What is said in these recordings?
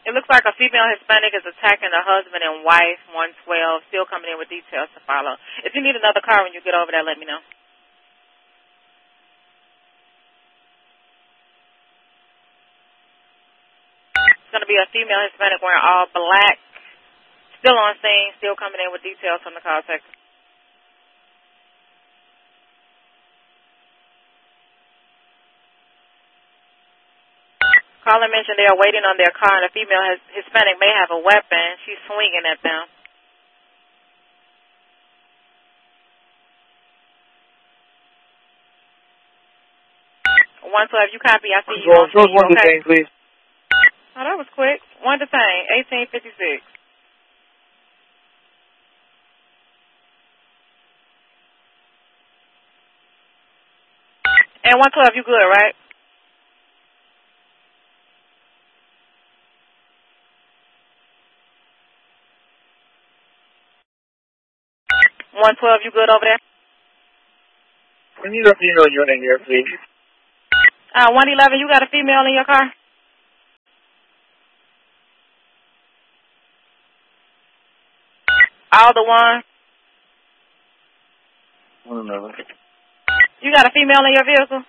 It looks like a female Hispanic is attacking a husband and wife, 112, still coming in with details to follow. If you need another car when you get over there, let me know. It's going to be a female Hispanic wearing all black, still on scene, still coming in with details from the call text. Caller mentioned they are waiting on their car, and a female Hispanic may have a weapon. She's swinging at them. One 12, you copy. I see you on scene. One detain, please. Oh, that was quick. One detain, 1856. And 112, you good, right? One 12, you good over there? I need a female unit here, please. 111, you got a female in your car? All the ones? 111. You got a female in your vehicle?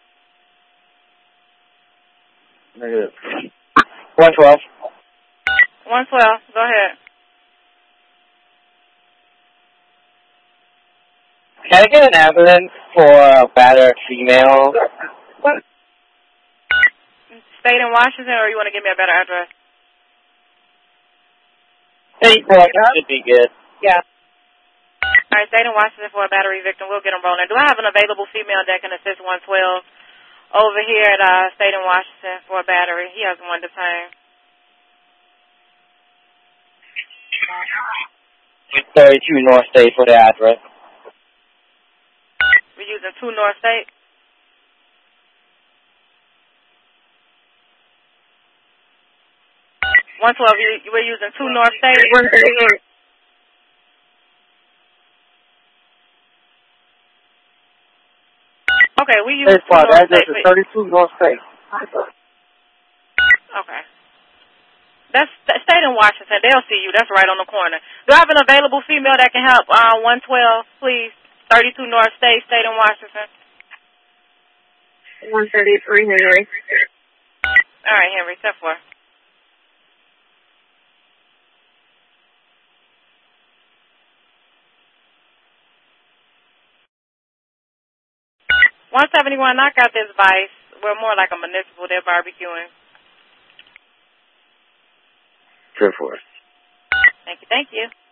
Negative. 112. 112, go ahead. Can I get an ambulance for a battered female? What? State in Washington, or you want to give me a better address? State should be good. Yeah. All right, state in Washington for a battery victim. We'll get them rolling. Do I have an available female that can assist 112 over here at state in Washington for a battery? He has one detained. 32 North State for the address. We're using 2 North State. We're using 2 North State. 138. Okay, we use 2 North Address State. is 32 North State. Okay. That's state in Washington. They'll see you. That's right on the corner. Do I have an available female that can help? 112, please. 32 North State, state in Washington. 133, Henry. All right, Henry, 10-4. $171, knock out this vice. We're more like a municipal. They're barbecuing. 10-4. Thank you.